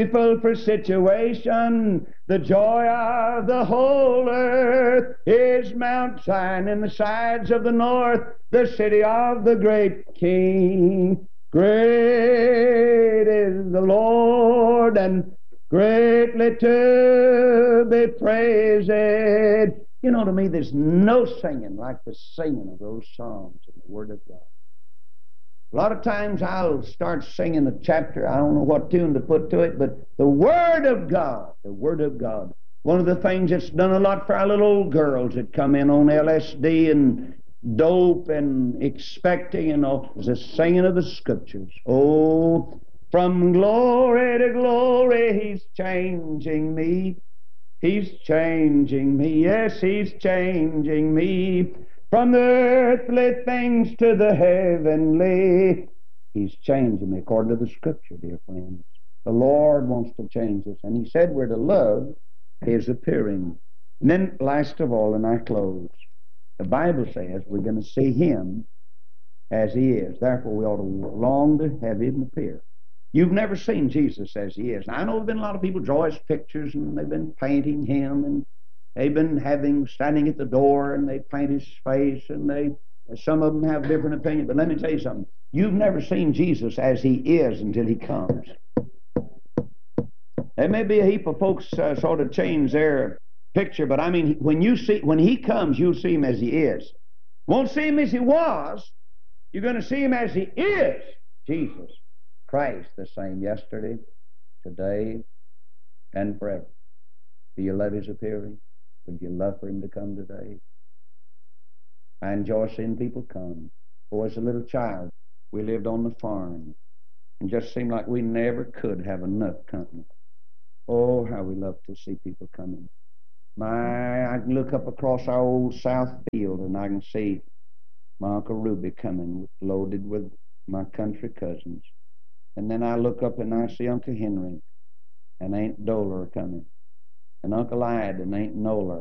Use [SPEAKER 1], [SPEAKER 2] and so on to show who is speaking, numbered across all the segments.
[SPEAKER 1] beautiful for situation. The joy of the whole earth is Mount Zion in the sides of the north, the city of the great King. Great is the Lord, and greatly to be praised. You know, to me, there's no singing like the singing of those songs in the Word of God. A lot of times I'll start singing a chapter, I don't know what tune to put to it, but the Word of God, the Word of God. One of the things that's done a lot for our little old girls that come in on LSD and dope and expecting, you know, is the singing of the Scriptures. Oh, from glory to glory, He's changing me. He's changing me. Yes, He's changing me. From the earthly things to the heavenly, He's changing me according to the Scripture, dear friends. The Lord wants to change us. And He said we're to love His appearing. And then, last of all, in our close, the Bible says we're going to see Him as He is. Therefore, we ought to long to have Him appear. You've never seen Jesus as He is. Now, I know there have been a lot of people draw His pictures, and they've been painting Him, and they've been standing at the door, and they paint His face, and some of them have different opinions. But let me tell you something. You've never seen Jesus as He is until He comes. There may be a heap of folks sort of change their picture, but I mean, when He comes, you'll see Him as He is. Won't see Him as He was. You're going to see Him as He is. Jesus Christ, the same yesterday, today, and forever. Do you love His appearing? Would you love for Him to come today? I enjoy seeing people come. Oh, as a little child, we lived on the farm, and just seemed like we never could have enough company. Oh, how we love to see people coming. I can look up across our old south field, and I can see my Uncle Ruby coming, loaded with my country cousins. And then I look up and I see Uncle Henry and Aunt Dola coming. And Uncle Ida and Aunt Nola.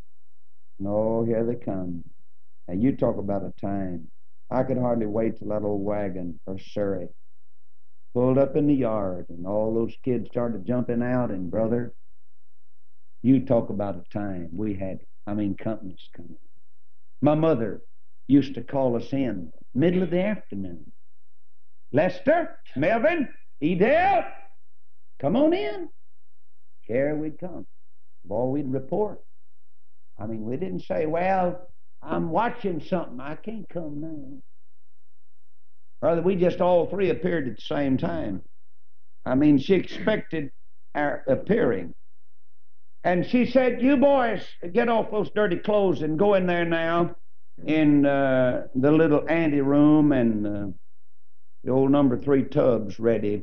[SPEAKER 1] No, here they come. Now you talk about a time. I could hardly wait till that old wagon or surrey pulled up in the yard and all those kids started jumping out, and brother, you talk about a time we had, companies coming. My mother used to call us in middle of the afternoon. Lester, Melvin, Edel, come on in. Here we'd come. Boy, we'd report. We didn't say, well, I'm watching something. I can't come now. Brother, we just all three appeared at the same time. She expected our appearing. And she said, you boys, get off those dirty clothes and go in there now in the little anteroom, and the old number 3 tub's ready.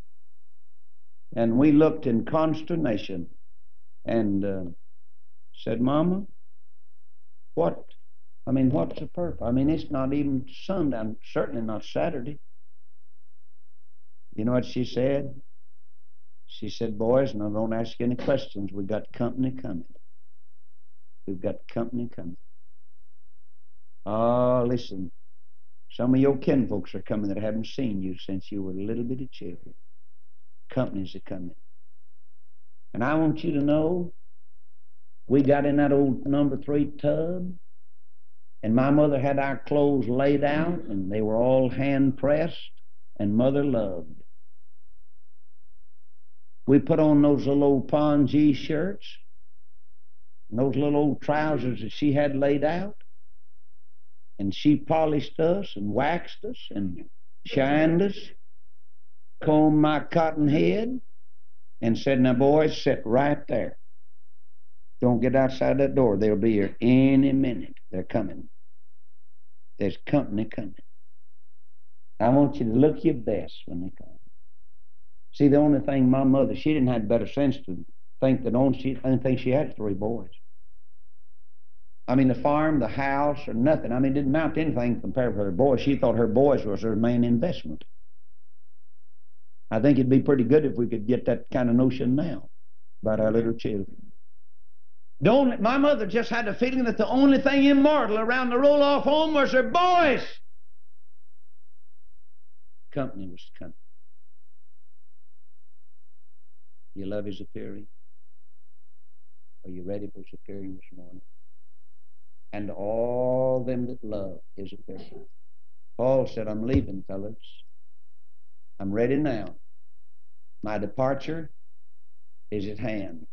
[SPEAKER 1] And we looked in consternation and said, Mama, what's the purpose? It's not even sundown, certainly not Saturday. You know what she said? She said, boys, now don't ask any questions. We've got company coming. We've got company coming. Oh, listen. Some of your kinfolks are coming that haven't seen you since you were little bitty children. Companies are coming. And I want you to know, we got in that old number 3 tub, and my mother had our clothes laid out, and they were all hand-pressed, and Mother loved. We put on those little old pongee shirts, and those little old trousers that she had laid out, and she polished us and waxed us and shined us, combed my cotton head, and said, now boys, sit right there. Don't get outside that door. They'll be here any minute. They're coming. There's company coming. I want you to look your best when they come. See, the only thing my mother, she didn't have better sense to think that only thing she had 3 boys. The farm, the house, or nothing. It didn't amount to anything compared with her boys. She thought her boys was her main investment. I think it'd be pretty good if we could get that kind of notion now about our little children. My mother just had a feeling that the only thing immortal around the roll-off home was her boys. Company was coming. You love His appearing? Are you ready for His appearing this morning? And all them that love His appearing. Paul said, I'm leaving, fellas. I'm ready now. My departure is at hand.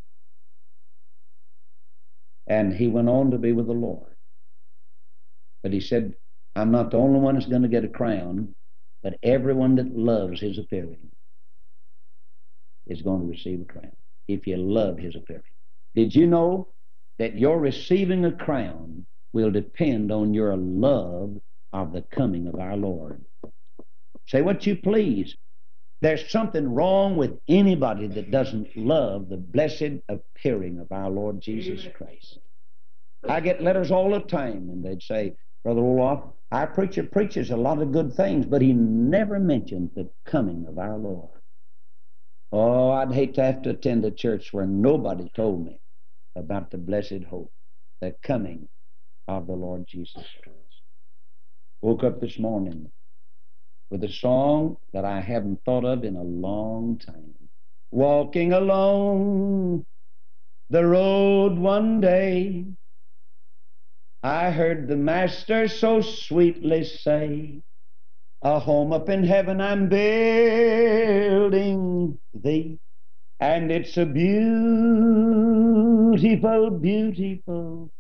[SPEAKER 1] And he went on to be with the Lord. But he said, I'm not the only one that's going to get a crown, but everyone that loves His appearing is going to receive a crown, if you love His appearing. Did you know that your receiving a crown will depend on your love of the coming of our Lord? Say what you please. There's something wrong with anybody that doesn't love the blessed appearing of our Lord Jesus Christ. I get letters all the time, and they'd say, Brother Olaf, our preacher preaches a lot of good things, but he never mentions the coming of our Lord. Oh, I'd hate to have to attend a church where nobody told me about the blessed hope, the coming of the Lord Jesus Christ. Woke up this morning with a song that I haven't thought of in a long time. Walking along the road one day, I heard the Master so sweetly say, a home up in heaven I'm building thee, and it's a beautiful, beautiful